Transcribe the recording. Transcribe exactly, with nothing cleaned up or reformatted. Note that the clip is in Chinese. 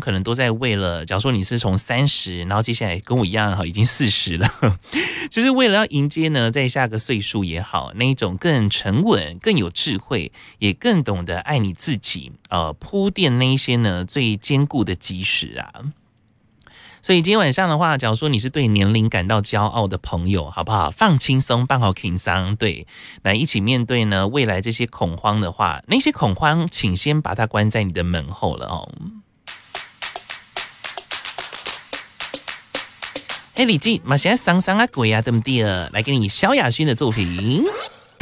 可能都在为了，假如说你是从三十，然后接下来跟我一样哈，已经四十了，就是为了要迎接呢，在下个岁数也好，那一种更沉稳、更有智慧，也更懂得爱你自己，呃，铺垫那一些呢最坚固的基石啊。所以今天晚上的话，假如说你是对年龄感到骄傲的朋友，好不好？放轻松，办好轻松，对，来一起面对呢未来这些恐慌的话，那些恐慌，请先把它关在你的门后了哦。嘿，李记，马现在桑桑啊鬼啊，对不对？来给你萧亚轩的作品。